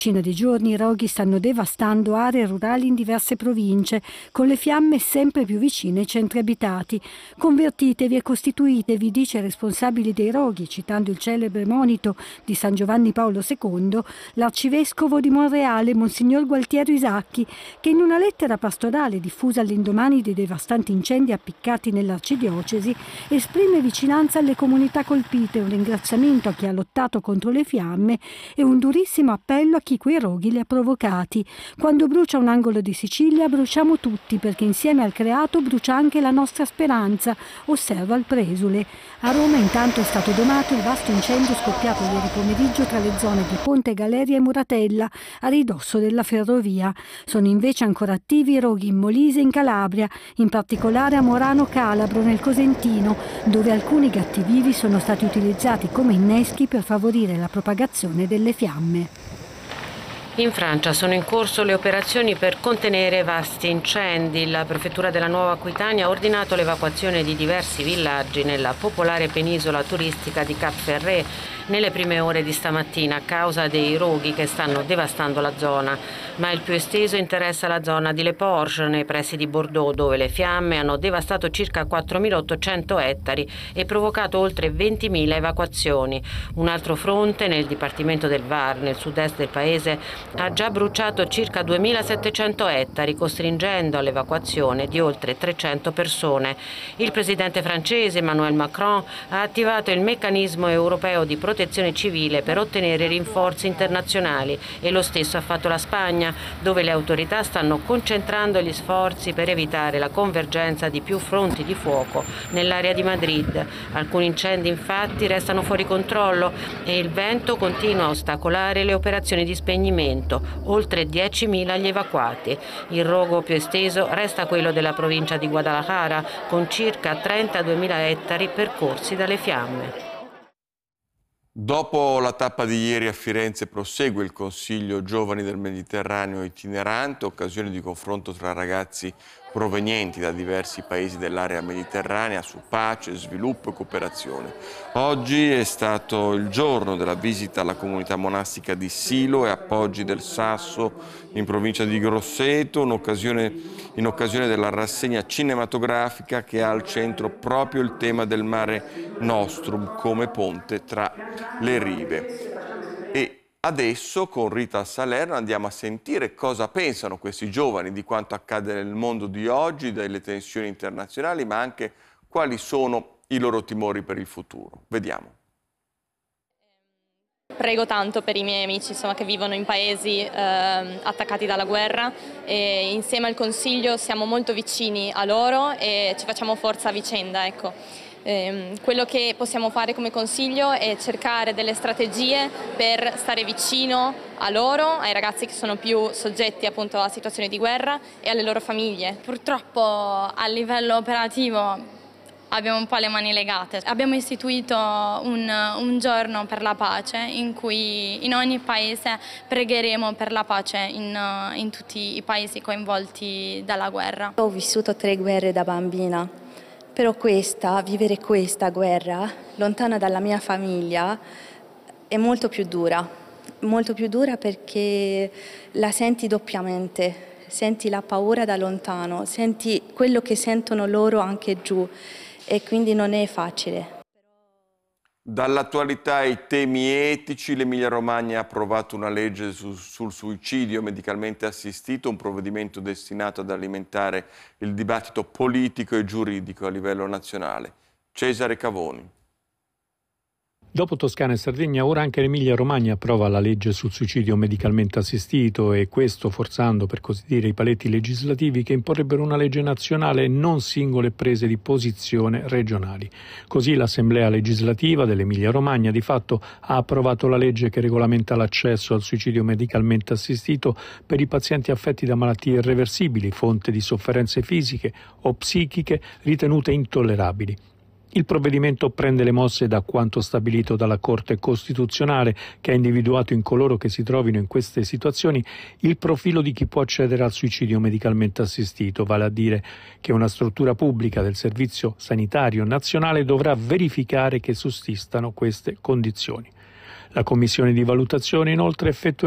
Decina di giorni i roghi stanno devastando aree rurali in diverse province, con le fiamme sempre più vicine ai centri abitati. Convertitevi e costituitevi, dice il responsabile dei roghi, citando il celebre monito di San Giovanni Paolo II, l'arcivescovo di Monreale, Monsignor Gualtiero Isacchi, che in una lettera pastorale diffusa all'indomani dei devastanti incendi appiccati nell'arcidiocesi esprime vicinanza alle comunità colpite, un ringraziamento a chi ha lottato contro le fiamme e un durissimo appello a chi quei roghi li ha provocati. Quando brucia un angolo di Sicilia bruciamo tutti, perché insieme al creato brucia anche la nostra speranza, osserva il presule. A Roma intanto è stato domato il vasto incendio scoppiato ieri pomeriggio tra le zone di Ponte Galeria e Muratella, a ridosso della ferrovia. Sono invece ancora attivi i roghi in Molise e in Calabria, in particolare a Morano Calabro nel Cosentino, dove alcuni gatti vivi sono stati utilizzati come inneschi per favorire la propagazione delle fiamme. In Francia sono in corso le operazioni per contenere vasti incendi. La prefettura della Nuova Aquitania ha ordinato l'evacuazione di diversi villaggi nella popolare penisola turistica di Cap Ferret nelle prime ore di stamattina a causa dei roghi che stanno devastando la zona. Ma il più esteso interessa la zona di Le Porges, nei pressi di Bordeaux, dove le fiamme hanno devastato circa 4.800 ettari e provocato oltre 20.000 evacuazioni. Un altro fronte, nel dipartimento del Var, nel sud-est del paese, ha già bruciato circa 2.700 ettari, costringendo all'evacuazione di oltre 300 persone. Il presidente francese Emmanuel Macron ha attivato il meccanismo europeo di protezione civile per ottenere rinforzi internazionali e lo stesso ha fatto la Spagna, dove le autorità stanno concentrando gli sforzi per evitare la convergenza di più fronti di fuoco nell'area di Madrid. Alcuni incendi infatti restano fuori controllo e il vento continua a ostacolare le operazioni di spegnimento, oltre 10.000 gli evacuati. Il rogo più esteso resta quello della provincia di Guadalajara, con circa 32.000 ettari percorsi dalle fiamme. Dopo la tappa di ieri a Firenze prosegue il Consiglio Giovani del Mediterraneo itinerante, occasione di confronto tra ragazzi provenienti da diversi paesi dell'area mediterranea su pace, sviluppo e cooperazione. Oggi è stato il giorno della visita alla comunità monastica di Silo e a Poggi del Sasso in provincia di Grosseto, in occasione della rassegna cinematografica che ha al centro proprio il tema del Mare Nostrum come ponte tra le rive. E adesso con Rita Salerno andiamo a sentire cosa pensano questi giovani di quanto accade nel mondo di oggi, delle tensioni internazionali, ma anche quali sono i loro timori per il futuro. Vediamo. Prego tanto per i miei amici, insomma, che vivono in paesi attaccati dalla guerra, e insieme al Consiglio siamo molto vicini a loro e ci facciamo forza a vicenda, ecco. Quello che possiamo fare come Consiglio è cercare delle strategie per stare vicino a loro, ai ragazzi che sono più soggetti appunto a situazioni di guerra e alle loro famiglie. Purtroppo a livello operativo abbiamo un po' le mani legate. Abbiamo istituito un giorno per la pace in cui in ogni paese pregheremo per la pace in tutti i paesi coinvolti dalla guerra. Ho vissuto 3 guerre da bambina. Però vivere questa guerra, lontana dalla mia famiglia, è molto più dura perché la senti doppiamente, senti la paura da lontano, senti quello che sentono loro anche giù e quindi non è facile. Dall'attualità ai temi etici, l'Emilia-Romagna ha approvato una legge sul suicidio medicalmente assistito, un provvedimento destinato ad alimentare il dibattito politico e giuridico a livello nazionale. Cesare Cavoni. Dopo Toscana e Sardegna, ora anche l'Emilia-Romagna approva la legge sul suicidio medicalmente assistito, e questo forzando, per così dire, i paletti legislativi che imporrebbero una legge nazionale e non singole prese di posizione regionali. Così l'Assemblea legislativa dell'Emilia-Romagna di fatto ha approvato la legge che regolamenta l'accesso al suicidio medicalmente assistito per i pazienti affetti da malattie irreversibili, fonte di sofferenze fisiche o psichiche ritenute intollerabili. Il provvedimento prende le mosse da quanto stabilito dalla Corte Costituzionale, che ha individuato in coloro che si trovino in queste situazioni il profilo di chi può accedere al suicidio medicalmente assistito, vale a dire che una struttura pubblica del Servizio Sanitario Nazionale dovrà verificare che sussistano queste condizioni. La Commissione di valutazione inoltre effettua